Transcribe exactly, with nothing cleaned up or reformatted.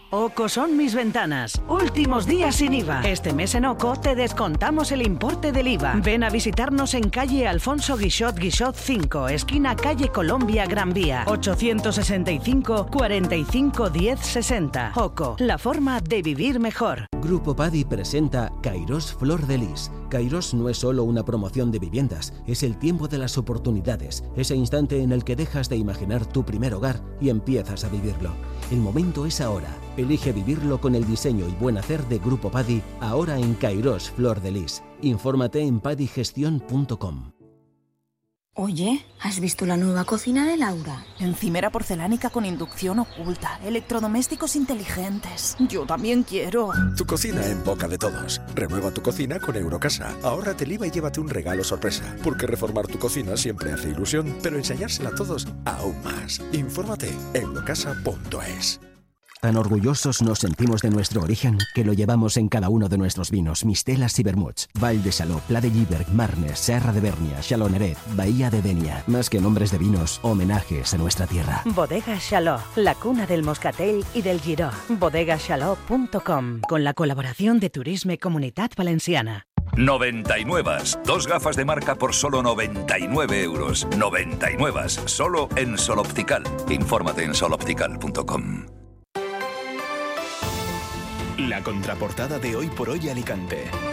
Oco son mis ventanas. Últimos días sin I V A. Este mes en Oco te descontamos el importe del I V A. Ven a visitarnos en calle Alfonso Guixot Guixot cinco, esquina calle Colombia Gran Vía. ochocientos sesenta y cinco, cuarenta y cinco, diez, sesenta. Oco, la forma de vivir mejor. Grupo Padi presenta Kairos Flor de Lis. Kairos no es solo una promoción de viviendas, es el tiempo de las oportunidades, ese instante en el que dejas de imaginar tu primer hogar y empiezas a vivirlo. El momento es ahora. Elige vivirlo con el diseño y buen hacer de Grupo Padi, ahora en Kairos Flor de Lis. Infórmate en padigestión punto com. Oye, ¿has visto la nueva cocina de Laura? Encimera porcelánica con inducción oculta, electrodomésticos inteligentes. Yo también quiero. Tu cocina en boca de todos. Renueva tu cocina con Eurocasa. Ahórrate el I V A y llévate un regalo sorpresa. Porque reformar tu cocina siempre hace ilusión, pero ensayársela a todos aún más. Infórmate en eurocasa punto es. Tan orgullosos nos sentimos de nuestro origen que lo llevamos en cada uno de nuestros vinos, mistelas y vermuts. Val de Saló, Pla de Lliberg, Marnes, Serra de Bernia, Xaloneret, Bahía de Denia. Más que nombres de vinos, homenajes a nuestra tierra. Bodega Xaló, la cuna del moscatel y del giró. bodega xaló punto com, con la colaboración de Turisme Comunitat Valenciana. noventa y nueve. Dos gafas de marca por solo noventa y nueve euros. noventa y nueve. Solo en Sol Optical. Infórmate en sol optical punto com. La contraportada de Hoy por Hoy Alicante.